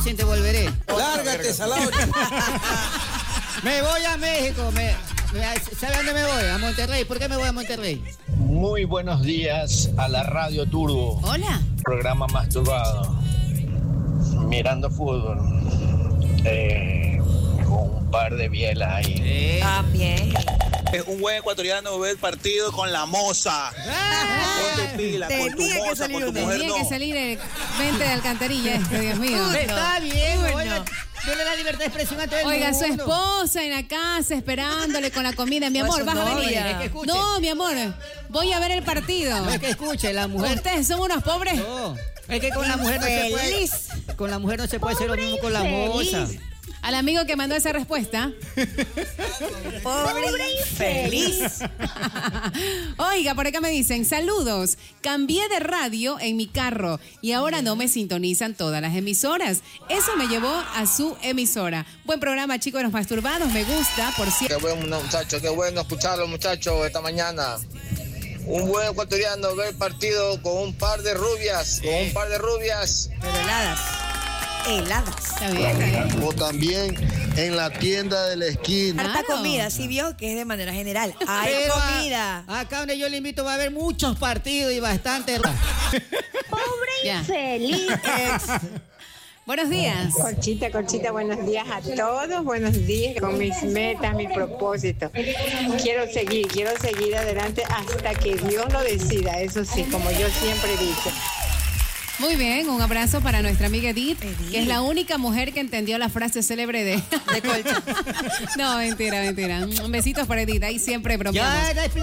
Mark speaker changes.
Speaker 1: dicen te volveré.
Speaker 2: Lárgate, salado.
Speaker 1: Me voy a México. ¿Sabe dónde me voy? A Monterrey. ¿Por qué me voy a Monterrey?
Speaker 3: Muy buenos días a la Radio Turbo.
Speaker 4: Hola.
Speaker 3: Programa más turbado. Mirando fútbol. Con un par de bielas ahí.
Speaker 4: También.
Speaker 5: Un buen ecuatoriano ve el partido con la moza. Ponte pila, con tu moza, con tu mujer
Speaker 4: Tenía
Speaker 5: no.
Speaker 4: que salir 20 de alcantarilla Dios mío.
Speaker 1: Está bien,
Speaker 4: Uno.
Speaker 1: oiga. Dele la libertad de expresión a todo el
Speaker 4: Oiga,
Speaker 1: mundo.
Speaker 4: su esposa en la casa esperándole con la comida. Mi amor,
Speaker 1: su
Speaker 4: ¿vas a venir?
Speaker 1: novia. Es que escuche.
Speaker 4: No, mi amor, voy a ver el partido.
Speaker 1: No es que escuche, la mujer.
Speaker 4: ¿Ustedes son unos pobres?
Speaker 1: No, es que con la mujer no se puede. Con la mujer no se puede hacer lo mismo con la moza.
Speaker 4: Al amigo que mandó esa respuesta.
Speaker 6: Pobre y feliz.
Speaker 4: Oiga, por acá me dicen, saludos, cambié de radio en mi carro y ahora no me sintonizan todas las emisoras. Eso me llevó a su emisora. Buen programa, chicos de los masturbados, me gusta, por cierto.
Speaker 3: Qué bueno, muchachos, qué bueno escucharlos, muchachos, esta mañana. Un buen ecuatoriano ve el partido con un par de rubias,
Speaker 6: Pero heladas.
Speaker 4: Está bien.
Speaker 7: O también en la tienda de la esquina.
Speaker 6: Harta
Speaker 4: Claro.
Speaker 6: comida, sí vio que es de manera general. Hay
Speaker 1: Pero
Speaker 6: comida.
Speaker 1: acá donde yo le invito va a haber muchos partidos y bastante.
Speaker 4: Ya.
Speaker 8: Feliz.
Speaker 4: Buenos días.
Speaker 8: Conchita, buenos días a todos, buenos días con mis metas, mis propósitos. Quiero seguir adelante hasta que Dios lo decida, eso sí, como yo siempre he dicho.
Speaker 4: Muy bien, un abrazo para nuestra amiga Edith, que es la única mujer que entendió la frase célebre de Colcha. No, mentira. Besitos para Edith, ahí siempre bromeamos.
Speaker 1: Ya,